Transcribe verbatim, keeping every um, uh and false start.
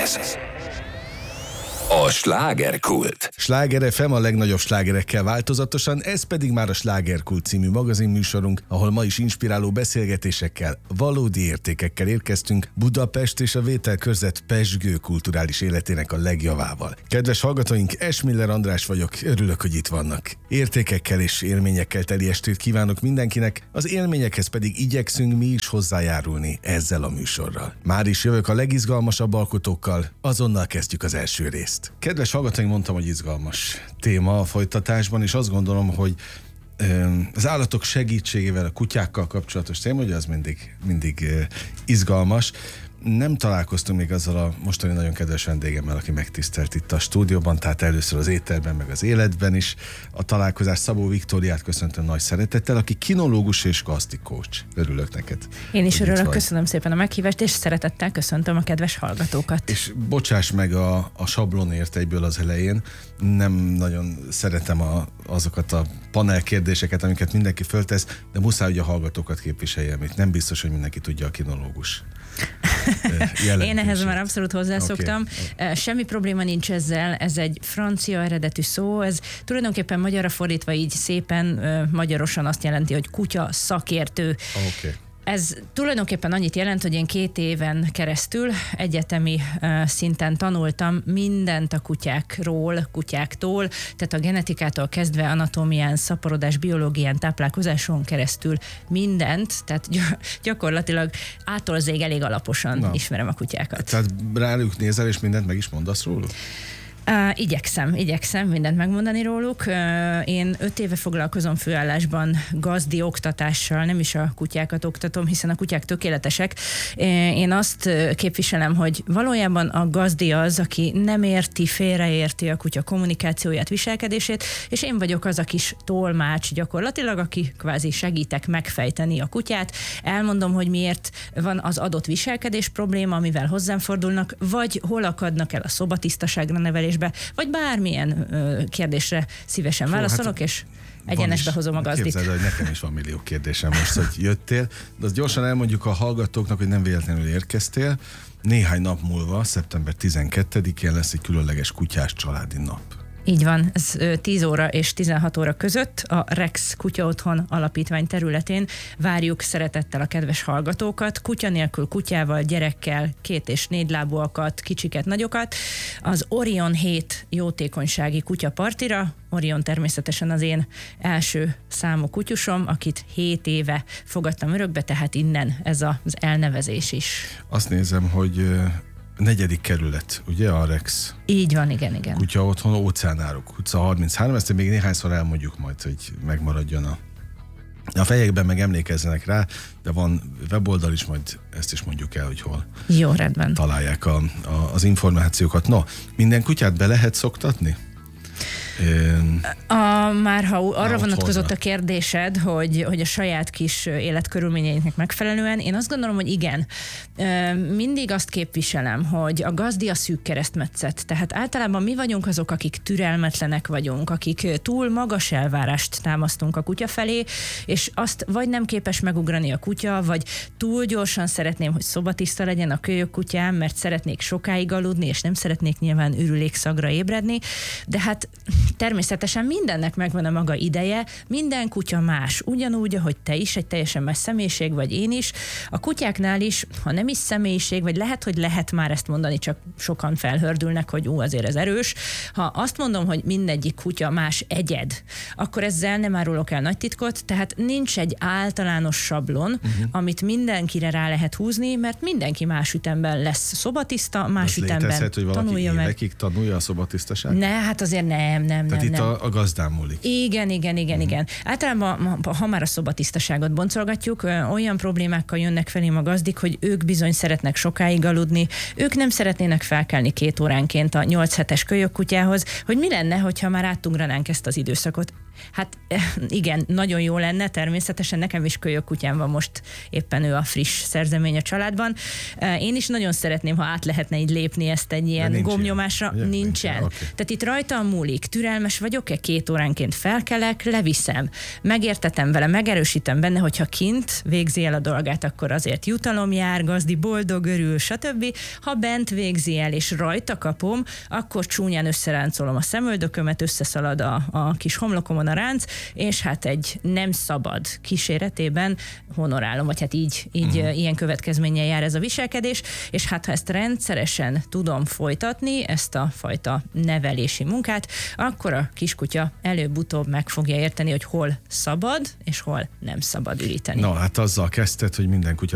Ez a slágerkult. Sláger ef em a legnagyobb slágerekkel változatosan, ez pedig már a Slágerkult című magazinműsorunk, ahol ma is inspiráló beszélgetésekkel, valódi értékekkel érkeztünk Budapest és a vételkörzet pezsgő kulturális életének a legjavával. Kedves hallgatóink, Esmiller András vagyok, örülök, hogy itt vannak. Értékekkel és élményekkel teli estét kívánok mindenkinek, az élményekhez pedig igyekszünk mi is hozzájárulni ezzel a műsorral. Már is jövök a legizgalmasabb alkotókkal, azonnal kezdjük az első részt. Kedves hallgatóink, mondtam, hogy izgalmas téma a folytatásban, és azt gondolom, hogy az állatok segítségével a kutyákkal kapcsolatos téma, ugye az mindig, mindig izgalmas. Nem találkoztunk még azzal a mostani nagyon kedves vendégemmel, aki megtisztelt itt a stúdióban, tehát először az éterben, meg az életben is. A találkozás Szabó Viktóriát köszöntöm nagy szeretettel, aki kinológus és gazdi coach. Örülök neked. Én is örülök, köszönöm szépen a meghívást, és szeretettel köszöntöm a kedves hallgatókat. És bocsáss meg a, a sablonért egyből az elején, nem nagyon szeretem a, azokat a panel kérdéseket, amiket mindenki föltesz, de muszáj, hogy a hallgatókat képviseljem. Itt nem biztos, hogy mindenki tudja a kinológus. Én ehhez már abszolút hozzászoktam. Okay. Semmi probléma nincs ezzel, ez egy francia eredetű szó, ez tulajdonképpen magyarra fordítva így szépen magyarosan azt jelenti, hogy kutya szakértő. Okay. Ez tulajdonképpen annyit jelent, hogy én két éven keresztül egyetemi uh, szinten tanultam mindent a kutyákról, kutyáktól, tehát a genetikától kezdve anatómián, szaporodás, biológián, táplálkozáson keresztül mindent, tehát gyakorlatilag ától zég elég alaposan Na. ismerem a kutyákat. Tehát rájuk nézel és mindent meg is mondasz róluk? Uh, igyekszem, igyekszem mindent megmondani róluk. Uh, én öt éve foglalkozom főállásban gazdi oktatással, nem is a kutyákat oktatom, hiszen a kutyák tökéletesek. Én azt képviselem, hogy valójában a gazdi az, aki nem érti, félreérti a kutya kommunikációját, viselkedését, és én vagyok az a kis tolmács gyakorlatilag, aki kvázi segítek megfejteni a kutyát. Elmondom, hogy miért van az adott viselkedés probléma, amivel hozzám fordulnak, vagy hol akadnak el a szobatisztaságra nevelés, vagy bármilyen ö, kérdésre szívesen válaszolok, és egyenesbe hozom a gazdit. Képzeld, hogy nekem is van millió kérdésem most, hogy jöttél, de azt gyorsan elmondjuk a hallgatóknak, hogy nem véletlenül érkeztél. Néhány nap múlva, szeptember tizenkettedikén lesz egy különleges kutyás családi nap. Így van, ez tíz óra és tizenhat óra között a Rex Kutya Otthon alapítvány területén várjuk szeretettel a kedves hallgatókat, kutya nélkül kutyával, gyerekkel, két és négy lábúakat, kicsiket, nagyokat, az Orion hét jótékonysági kutyapartira. Orion természetesen az én első számú kutyusom, akit hét éve fogadtam örökbe, tehát innen ez az elnevezés is. Azt nézem, hogy negyedik kerület, ugye a Rex? Így van, igen, igen. Kutya Otthon, Óceánárok utca harminchárom, ezt még néhányszor elmondjuk majd, hogy megmaradjon a, a fejekben, meg emlékezzenek rá, de van weboldal is, majd ezt is mondjuk el, hogy hol Jó, rendben. találják a, a, az információkat. No, minden kutyát be lehet szoktatni? A, már ha arra vonatkozott a kérdésed, hogy, hogy a saját kis életkörülményeinknek megfelelően, én azt gondolom, hogy igen. Mindig azt képviselem, hogy a gazdi a szűk keresztmetszet. Tehát általában mi vagyunk azok, akik türelmetlenek vagyunk, akik túl magas elvárást támasztunk a kutya felé, és azt vagy nem képes megugrani a kutya, vagy túl gyorsan szeretném, hogy szobatiszta legyen a kölyök kutyám, mert szeretnék sokáig aludni, és nem szeretnék nyilván ürülékszagra ébredni, de hát természetesen mindennek megvan a maga ideje, minden kutya más, ugyanúgy, ahogy te is, egy teljesen más személyiség vagy én is. A kutyáknál is, ha nem is személyiség, vagy lehet, hogy lehet már ezt mondani, csak sokan felhördülnek, hogy ú, azért ez erős. Ha azt mondom, hogy mindegyik kutya más egyed, akkor ezzel nem árulok el nagy titkot, tehát nincs egy általános sablon, uh-huh. amit mindenkire rá lehet húzni, mert mindenki más ütemben lesz szobatiszta, más az ütemben létezhet, hogy valaki tanulja meg. évekig tanulja a szobatisztaságot? Ne, hát azért nem, nem, Tehát nem. itt nem. A, a gazdán múlik. Igen, igen, igen, uh-huh. igen. Általában, ha már a szobatisztaságot boncolgatjuk, olyan problémákkal jönnek felém a gazdik, hogy ők bizony szeretnek sokáig aludni, ők nem szeretnének felkelni két óránként a nyolc hetes kölyök kutyához, hogy mi lenne, hogyha már átugranánk ezt az időszakot. Hát igen, nagyon jó lenne, természetesen nekem is kölyökkutyám van most, éppen ő a friss szerzemény a családban. Én is nagyon szeretném, ha át lehetne így lépni ezt egy ilyen gombnyomásra. Nincsen. Nincsen. Okay. Tehát itt rajtam múlik, türelmes vagyok-e, két óránként felkelek, leviszem, megértetem vele, megerősítem benne, hogyha kint végzi el a dolgát, akkor azért jutalom jár, gazdi boldog, örül, stb. Ha bent végzi el és rajta kapom, akkor csúnyán összeráncolom a szemöldökömet, összeszalad a, a kis homlokomon a ránc, és hát egy nem szabad kíséretében honorálom, vagy hát így, így uh-huh. ilyen következménnyel jár ez a viselkedés, és hát ha ezt rendszeresen tudom folytatni, ezt a fajta nevelési munkát, akkor a kiskutya előbb-utóbb meg fogja érteni, hogy hol szabad, és hol nem szabad üríteni. Na, hát azzal kezdted, hogy minden kutya